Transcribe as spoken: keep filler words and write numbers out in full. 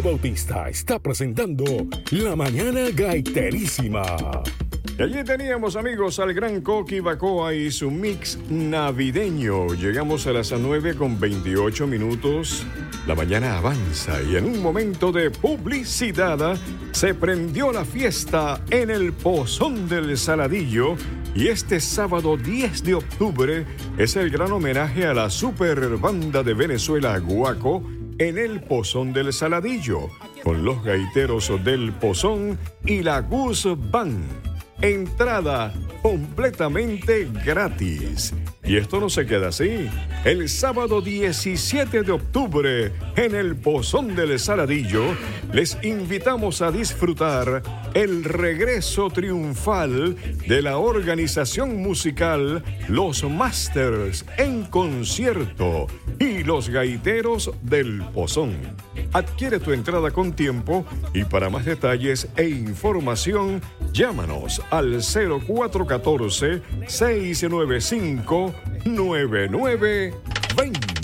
Bautista está presentando La Mañana Gaiterísima. Y allí teníamos, amigos, al gran Coqui Bacoa y su mix navideño. Llegamos a las nueve con veintiocho minutos. La mañana avanza y en un momento de publicidad se prendió la fiesta en el Pozón del Saladillo. Y este sábado diez de octubre es el gran homenaje a la super banda de Venezuela, Guaco, en el Pozón del Saladillo, con los gaiteros del Pozón y la Goose Band. Entrada completamente gratis. Y esto no se queda así. El sábado diecisiete de octubre, en el Pozón del Saladillo, les invitamos a disfrutar el regreso triunfal de la organización musical Los Masters en concierto y los gaiteros del Pozón. Adquiere tu entrada con tiempo y para más detalles e información, llámanos al cero cuatro uno cuatro, seis nueve cinco, nueve nueve dos cero.